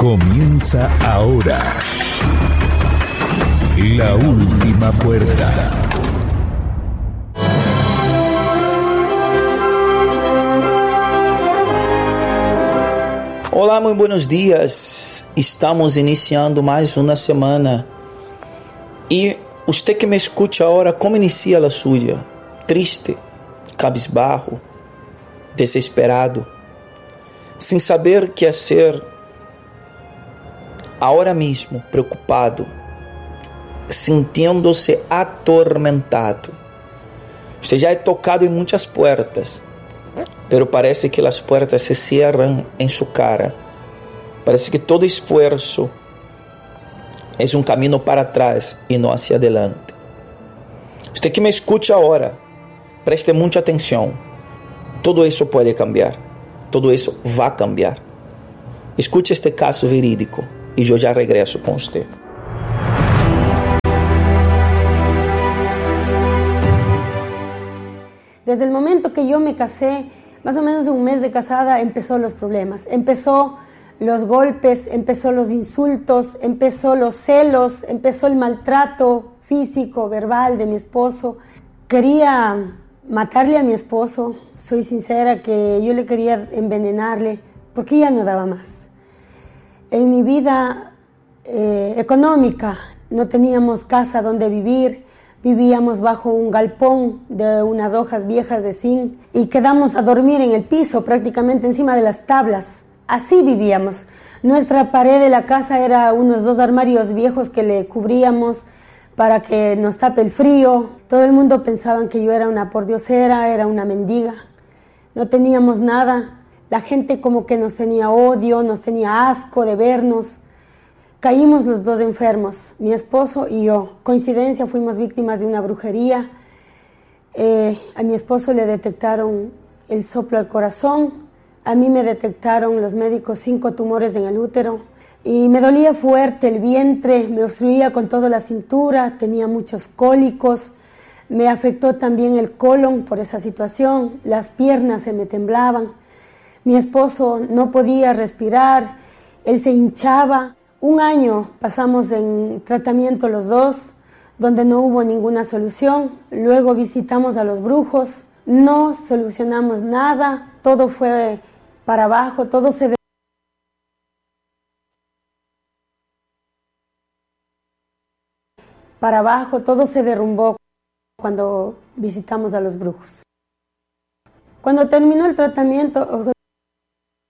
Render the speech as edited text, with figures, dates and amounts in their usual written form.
Comienza ahora La Última Puerta. Olá, muy buenos días. Estamos iniciando mais uma semana. E você que me escuta agora, como inicia a sua? Triste, cabisbarro, desesperado, sem saber o que fazer, agora mesmo preocupado, sintiendo-se atormentado. Você já é tocado em muitas portas, pero parece que as portas se cierran em sua cara. Parece que todo esforço é um caminho para trás e não hacia adelante. Você que me escute agora, preste muita atenção. Todo isso pode cambiar. Todo isso vai cambiar. Escute este caso verídico e eu já regresso com você. Desde el momento que yo me casé, más o menos un mes de casada, empezó los problemas. Empezó los golpes, empezó los insultos, empezó los celos, empezó el maltrato físico, verbal de mi esposo. Quería matarle a mi esposo, soy sincera que yo le quería envenenarle porque ya no daba más. En mi vida económica no teníamos casa donde vivir, vivíamos bajo un galpón de unas hojas viejas de zinc y quedamos a dormir en el piso, prácticamente encima de las tablas. Así vivíamos. Nuestra pared de la casa era unos 2 armarios viejos que le cubríamos para que nos tape el frío. Todo el mundo pensaba que yo era una pordiosera, era una mendiga. No teníamos nada. La gente como que nos tenía odio, nos tenía asco de vernos. Caímos los 2 enfermos, mi esposo y yo. Coincidencia, fuimos víctimas de una brujería. A mi esposo le detectaron el soplo al corazón. A mí me detectaron los médicos 5 tumores en el útero. Y me dolía fuerte el vientre, me obstruía con toda la cintura, tenía muchos cólicos. Me afectó también el colon por esa situación. Las piernas se me temblaban. Mi esposo no podía respirar, él se hinchaba. 1 año pasamos en tratamiento los 2, donde no hubo ninguna solución. Luego visitamos a los brujos, no solucionamos nada, todo fue para abajo, todo se derrumbó cuando visitamos a los brujos. Cuando terminó el tratamiento,